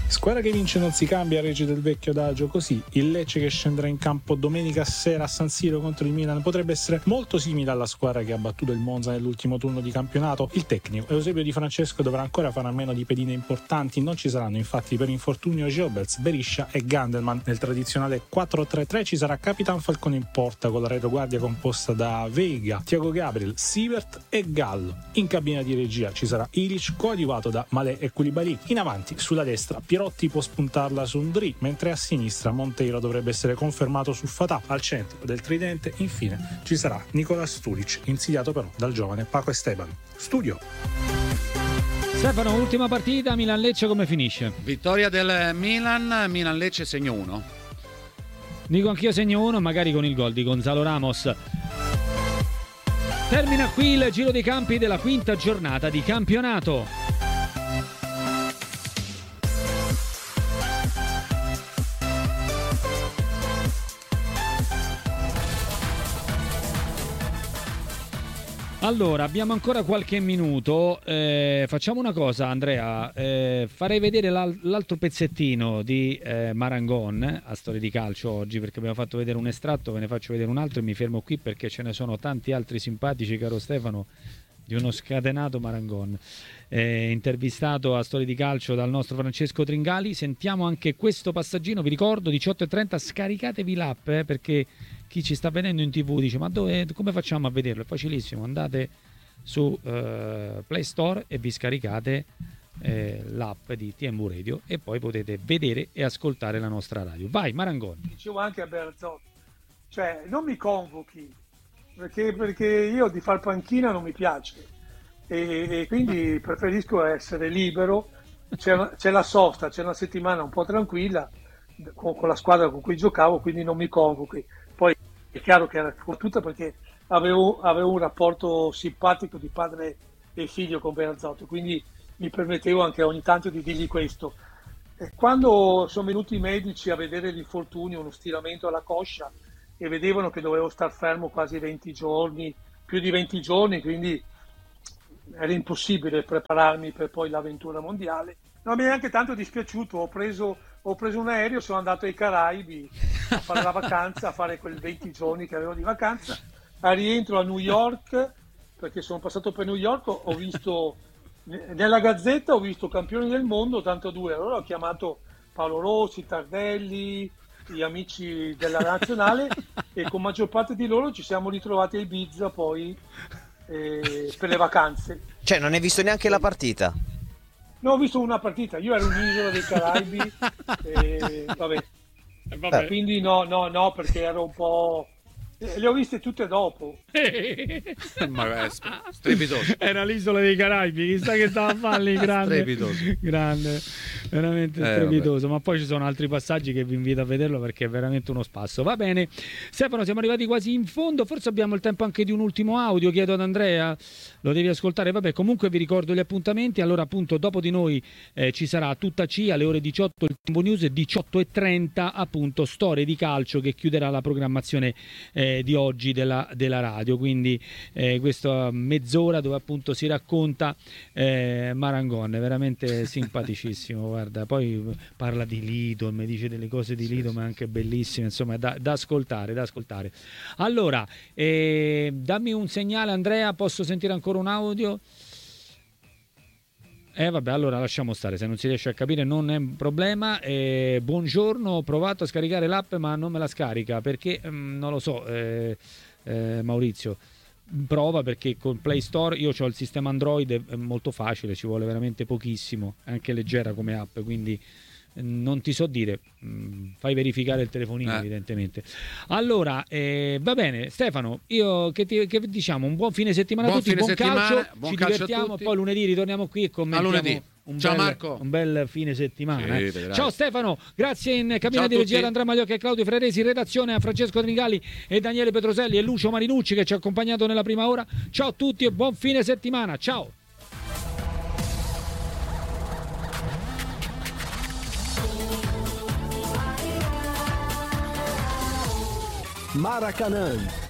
Squadra che vince non si cambia, recita il vecchio adagio, così il Lecce che scenderà in campo domenica sera a San Siro contro il Milan potrebbe essere molto simile alla squadra che ha battuto il Monza nell'ultimo turno di campionato. Il tecnico Eusebio Di Francesco dovrà ancora fare a meno di pedine importanti, non ci saranno infatti per infortunio Giobels, Beriscia e Gandelman. Nel tradizionale 4-3-3 ci sarà Capitan Falcone in porta con la retroguardia composta da Veiga, Thiago Gabriel, Sievert e Gallo. In cabina di regia ci sarà Ilic coadiuvato da Malé e Koulibaly. In avanti sulla destra Pirotti può spuntarla su Ndri, mentre a sinistra Monteiro dovrebbe essere confermato su Fatà. Al centro del tridente infine ci sarà Nicola Stulic, insidiato però dal giovane Paco Esteban. Studio. Stefano, ultima partita, Milan-Lecce come finisce? Vittoria del Milan-Lecce segno 1. Dico anch'io segno 1, magari con il gol di Gonzalo Ramos. Termina qui il giro dei campi della quinta giornata di campionato. Allora, abbiamo ancora qualche minuto, facciamo una cosa Andrea, farei vedere l'altro pezzettino di Marangon a Storie di Calcio oggi, perché abbiamo fatto vedere un estratto, ve ne faccio vedere un altro e mi fermo qui perché ce ne sono tanti altri simpatici, caro Stefano, di uno scatenato Marangon. Intervistato a Storie di Calcio dal nostro Francesco Tringali. Sentiamo anche questo passaggino, vi ricordo 18:30, scaricatevi l'app perché chi ci sta vedendo in TV dice ma come facciamo a vederlo? È facilissimo, andate su Play Store e vi scaricate l'app di TMV Radio e poi potete vedere e ascoltare la nostra radio. Vai Marangon. Dicevo anche a Bearzot, cioè non mi convochi perché io di far panchina non mi piace e quindi preferisco essere libero. C'è la sosta, c'è una settimana un po' tranquilla con la squadra con cui giocavo, quindi non mi convochi. Poi è chiaro che era fortuna perché avevo un rapporto simpatico di padre e figlio con Bearzot, quindi mi permettevo anche ogni tanto di dirgli questo. E quando sono venuti i medici a vedere l'infortunio, uno stiramento alla coscia, e vedevano che dovevo star fermo quasi 20 giorni, più di 20 giorni, quindi era impossibile prepararmi per poi l'avventura mondiale. Non mi è neanche tanto dispiaciuto, ho preso un aereo, sono andato ai Caraibi a fare la vacanza, a fare quei 20 giorni che avevo di vacanza. A rientro a New York, perché sono passato per New York, ho visto nella Gazzetta, ho visto campioni del mondo, tanto due, allora ho chiamato Paolo Rossi, Tardelli, gli amici della nazionale e con maggior parte di loro ci siamo ritrovati a Ibiza poi per le vacanze. Cioè non hai visto neanche la partita? No, ho visto una partita, io ero in un'isola dei Caraibi e vabbè. Quindi no, perché ero un po'... le ho viste tutte dopo. Ma è strepitoso. Era l'isola dei Caraibi, chissà che stava a fare lì, grande, veramente strepitoso. Ma poi ci sono altri passaggi che vi invito a vederlo perché è veramente uno spasso. Va bene, Stefano, siamo arrivati quasi in fondo, forse abbiamo il tempo anche di un ultimo audio, chiedo ad Andrea, lo devi ascoltare. Vabbè, comunque vi ricordo gli appuntamenti. Allora, appunto, dopo di noi ci sarà tutta C alle ore 18 il Tempo News e 18:30 appunto Storie di Calcio che chiuderà la programmazione di oggi della radio, quindi questa mezz'ora dove appunto si racconta Marangon, è veramente simpaticissimo, guarda, poi parla di Lido, mi dice delle cose di Lido, ma anche bellissime, insomma, da ascoltare. Allora, dammi un segnale Andrea, posso sentire ancora un audio? Vabbè, allora lasciamo stare, se non si riesce a capire non è un problema. Buongiorno, ho provato a scaricare l'app ma non me la scarica perché non lo so, Maurizio, prova, perché con Play Store io ho il sistema Android, è molto facile, ci vuole veramente pochissimo, è anche leggera come app, quindi non ti so dire, fai verificare il telefonino evidentemente. Allora va bene Stefano, io che diciamo, un buon fine settimana a tutti, buon calcio, ci divertiamo, poi lunedì ritorniamo qui e commentiamo un bel fine settimana. Ciao Stefano, grazie in cabina di regia ad Andrea Magliocca e Claudio Freresi, in redazione a Francesco Tringali e Daniele Petroselli e Lucio Marinucci che ci ha accompagnato nella prima ora. Ciao a tutti e buon fine settimana, ciao. Maracanã